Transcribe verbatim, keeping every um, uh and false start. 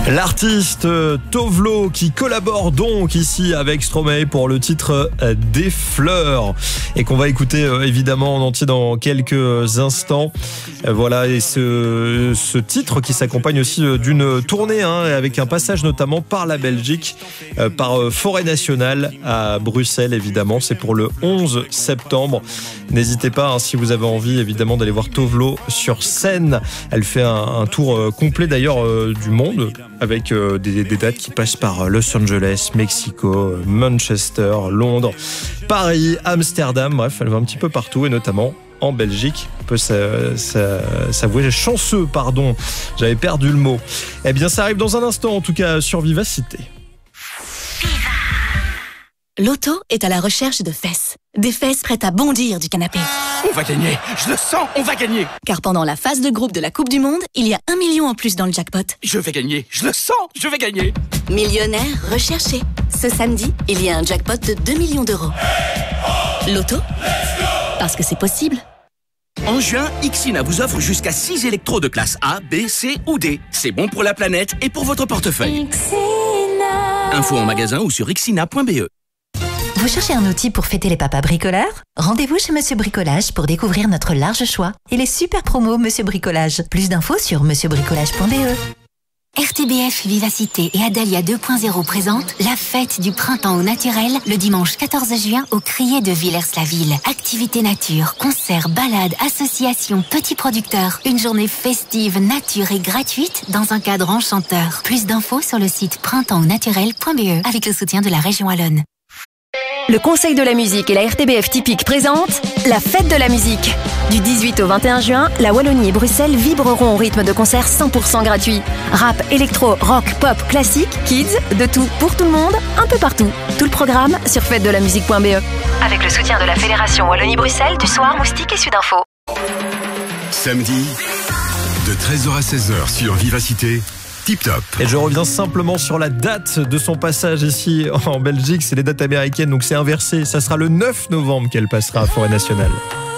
L'artiste Tovlo qui collabore donc ici avec Stromae pour le titre Des Fleurs et qu'on va écouter évidemment en entier dans quelques instants. Voilà, et ce, ce titre qui s'accompagne aussi d'une tournée hein, avec un passage notamment par la Belgique, par Forêt Nationale à Bruxelles évidemment. C'est pour le onze septembre. N'hésitez pas hein, si vous avez envie évidemment d'aller voir Tovlo sur scène. Elle fait un, un tour complet d'ailleurs euh, du monde avec euh, des, des dates qui passent par Los Angeles, Mexico, Manchester, Londres, Paris, Amsterdam. Bref, elle va un petit peu partout et notamment en Belgique. On peut s'avouer chanceux, pardon. J'avais perdu le mot. Eh bien, ça arrive dans un instant, en tout cas, sur Vivacité. Loto est à la recherche de fesses. Des fesses prêtes à bondir du canapé. On va gagner, je le sens, on va gagner. Car pendant la phase de groupe de la Coupe du Monde, il y a un million en plus dans le jackpot. Je vais gagner, je le sens, je vais gagner. Millionnaire recherché. Ce samedi, il y a un jackpot de deux millions d'euros. Loto, parce que c'est possible. En juin, Ixina vous offre jusqu'à six électros de classe A, B, C ou D. C'est bon pour la planète et pour votre portefeuille. Ixina. Info en magasin ou sur ixina point b e. Vous cherchez un outil pour fêter les papas bricoleurs? Rendez-vous chez Monsieur Bricolage pour découvrir notre large choix et les super promos Monsieur Bricolage. Plus d'infos sur monsieur bricolage point b e. R T B F Vivacité et Adalia deux point zéro présentent la fête du printemps au naturel le dimanche quatorze juin au Crier de Villers-la-Ville. Activités nature, concerts, balades, associations, petits producteurs. Une journée festive, nature et gratuite dans un cadre enchanteur. Plus d'infos sur le site printemps au naturel point b e avec le soutien de la région Wallonne. Le Conseil de la musique et la R T B F Typique présentent la fête de la musique. Du dix-huit au vingt et un juin, la Wallonie et Bruxelles vibreront au rythme de concerts cent pour cent gratuits. Rap, électro, rock, pop, classique, kids, de tout pour tout le monde, un peu partout. Tout le programme sur fête de la musique point b e. Avec le soutien de la Fédération Wallonie-Bruxelles, du Soir, Moustique et Sudinfo. Samedi, de treize heures à seize heures sur Vivacité. Tip Top. Et je reviens simplement sur la date de son passage ici en Belgique. C'est les dates américaines, donc c'est inversé. Ça sera le neuf novembre qu'elle passera à Forêt Nationale.